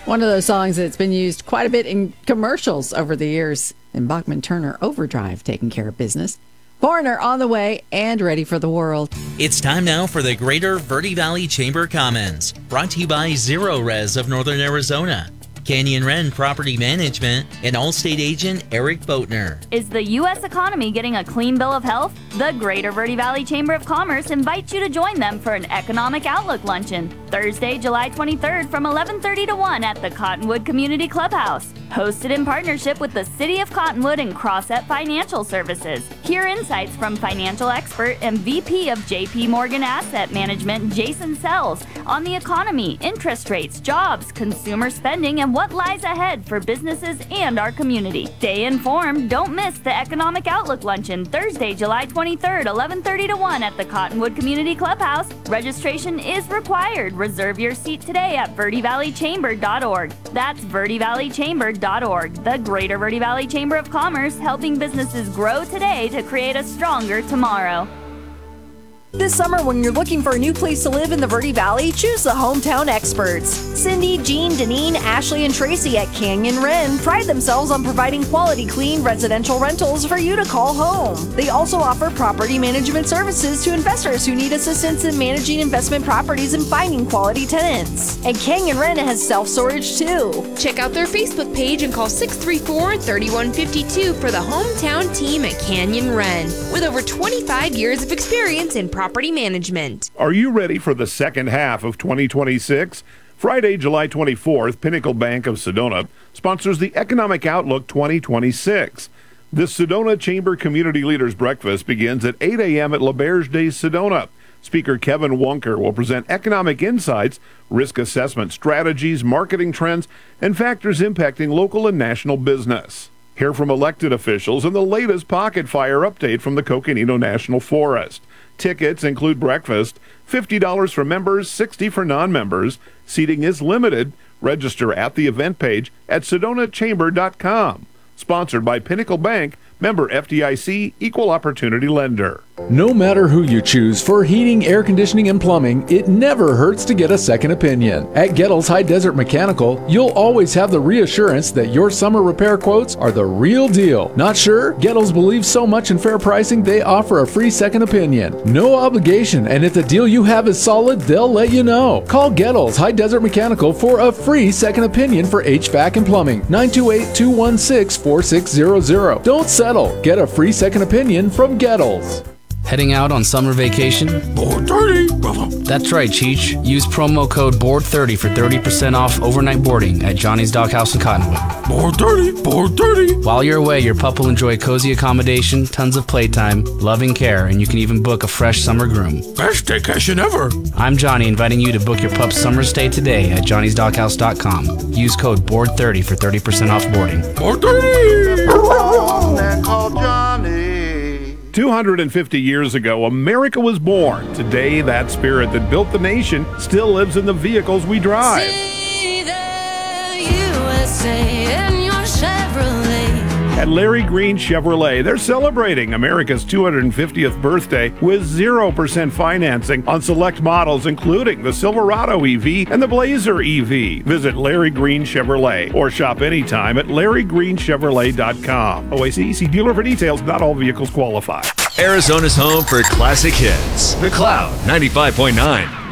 One of those songs that's been used quite a bit in commercials over the years. And Bachman Turner Overdrive, taking care of business. Foreigner on the way and ready for the world. It's time now for the Greater Verde Valley Chamber Comments, brought to you by Zero Res of Northern Arizona, Canyon Wren Property Management, and Allstate agent Eric Boatner. Is the U.S. economy getting a clean bill of health? The Greater Verde Valley Chamber of Commerce invites you to join them for an Economic Outlook Luncheon, Thursday, July 23rd from 11:30 to 1 at the Cottonwood Community Clubhouse. Hosted in partnership with the City of Cottonwood and Crossett Financial Services. Hear insights from financial expert and VP of JP Morgan Asset Management, Jason Sells, on the economy, interest rates, jobs, consumer spending, and what lies ahead for businesses and our community. Stay informed. Don't miss the Economic Outlook Luncheon, Thursday, July 23rd, 11:30 to 1 at the Cottonwood Community Clubhouse. Registration is required. Reserve your seat today at verdevalleychamber.org. That's verdevalleychamber.org. The Greater Verde Valley Chamber of Commerce, helping businesses grow today to create a stronger tomorrow. This summer, when you're looking for a new place to live in the Verde Valley, choose the hometown experts. Cindy, Jean, Deneen, Ashley, and Tracy at Canyon Wren pride themselves on providing quality, clean residential rentals for you to call home. They also offer property management services to investors who need assistance in managing investment properties and finding quality tenants. And Canyon Wren has self-storage too. Check out their Facebook page and call 634-3152 for the hometown team at Canyon Wren, with over 25 years of experience in property management. Are you ready for the second half of 2026? Friday, July 24th, Pinnacle Bank of Sedona sponsors the Economic Outlook 2026. This Sedona Chamber Community Leaders Breakfast begins at 8 a.m. at L'Auberge de Sedona. Speaker Kevin Wonker will present economic insights, risk assessment strategies, marketing trends, and factors impacting local and national business. Hear from elected officials and the latest pocket fire update from the Coconino National Forest. Tickets include breakfast, $50 for members, $60 for non-members. Seating is limited. Register at the event page at sedonachamber.com. Sponsored by Pinnacle Bank, member FDIC, equal opportunity lender. No matter who you choose for heating, air conditioning, and plumbing, it never hurts to get a second opinion. At Gettles High Desert Mechanical, you'll always have the reassurance that your summer repair quotes are the real deal. Not sure? Gettles believes so much in fair pricing, they offer a free second opinion. No obligation, and if the deal you have is solid, they'll let you know. Call Gettles High Desert Mechanical for a free second opinion for HVAC and plumbing. 928-216-4600. Don't settle. Get a free second opinion from Gettles. Heading out on summer vacation? Board30! That's right, Cheech. Use promo code BOARD30 for 30% off overnight boarding at Johnny's Doghouse in Cottonwood. Board30! While you're away, your pup will enjoy cozy accommodation, tons of playtime, loving care, and you can even book a fresh summer groom. Best vacation ever! I'm Johnny, inviting you to book your pup's summer stay today at johnnysdoghouse.com. Use code BOARD30 for 30% off boarding. Board30! Call Johnny. 250 years ago, America was born. Today, that spirit that built the nation still lives in the vehicles we drive. See the USA in your Chevrolet. At Larry Green Chevrolet, they're celebrating America's 250th birthday with 0% financing on select models, including the Silverado EV and the Blazer EV. Visit Larry Green Chevrolet or shop anytime at LarryGreenChevrolet.com. OAC, see dealer for details. Not all vehicles qualify. Arizona's home for classic hits. The Cloud 95.9.